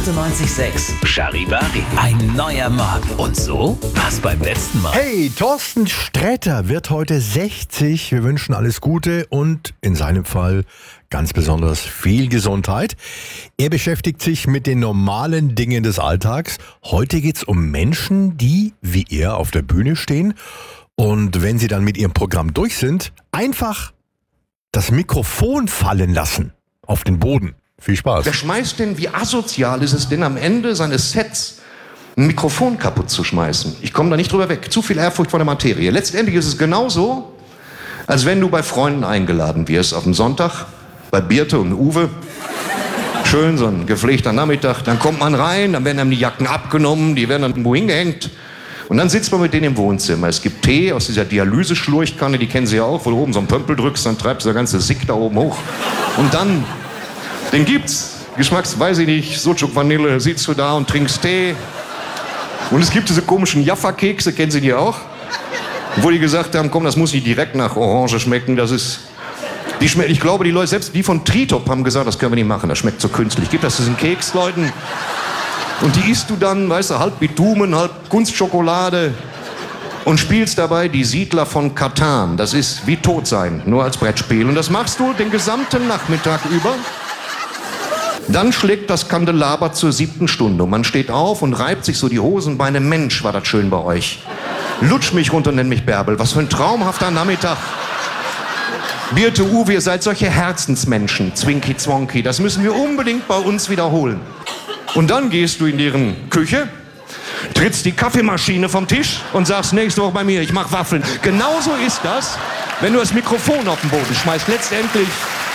98.6 Charivari. Ein neuer Morgen. Und so war's beim letzten Mal. Hey, Thorsten Sträter wird heute 60. Wir wünschen alles Gute und in seinem Fall ganz besonders viel Gesundheit. Er beschäftigt sich mit den normalen Dingen des Alltags. Heute geht's um Menschen, die, wie er, auf der Bühne stehen und wenn sie dann mit ihrem Programm durch sind, einfach das Mikrofon fallen lassen auf den Boden. Viel Spaß. Wer schmeißt denn, wie asozial ist es denn am Ende seines Sets, ein Mikrofon kaputt zu schmeißen? Ich komme da nicht drüber weg. Zu viel Ehrfurcht vor der Materie. Letztendlich ist es genauso, als wenn du bei Freunden eingeladen wirst auf dem Sonntag, bei Birte und Uwe. Schön, so ein gepflegter Nachmittag. Dann kommt man rein, dann werden einem die Jacken abgenommen, die werden dann irgendwo hingehängt. Und dann sitzt man mit denen im Wohnzimmer. Es gibt Tee aus dieser Dialyse-Schlurchkanne, die kennen Sie ja auch, wo du oben so einen Pömpel drückst, dann treibst du der ganze Sick da oben hoch. Und dann, den gibt's, Geschmacks, weiß ich nicht, Sucuk Vanille, sitzt du da und trinkst Tee. Und es gibt diese komischen Jaffa-Kekse, kennen Sie die auch? Wo die gesagt haben, komm, das muss nicht direkt nach Orange schmecken, das ist... Ich glaube, die Leute, selbst die von Tritop haben gesagt, das können wir nicht machen, das schmeckt so künstlich. Gib das diesen Keksleuten und die isst du dann, weißt du, halb Bitumen, halb Kunstschokolade und spielst dabei die Siedler von Catan. Das ist wie tot sein, nur als Brettspiel. Und das machst du den gesamten Nachmittag über. Dann schlägt das Kandelaber zur 7. Stunde und man steht auf und reibt sich so die Hosenbeine. Mensch, war das schön bei euch. Lutsch mich runter, nenn mich Bärbel. Was für ein traumhafter Nachmittag. Birte, Uwe, ihr seid solche Herzensmenschen, Zwinki, Zwonki, das müssen wir unbedingt bei uns wiederholen. Und dann gehst du in deren Küche, trittst die Kaffeemaschine vom Tisch und sagst, nächste Woche bei mir, ich mach Waffeln. Genauso ist das, wenn du das Mikrofon auf den Boden schmeißt. Letztendlich,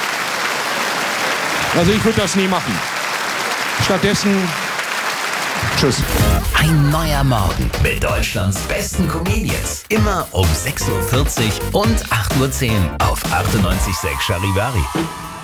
also ich würde das nie machen. Stattdessen, tschüss. Ein neuer Morgen mit Deutschlands besten Comedians. Immer um 6.40 Uhr und 8.10 Uhr auf 98.6 Charivari.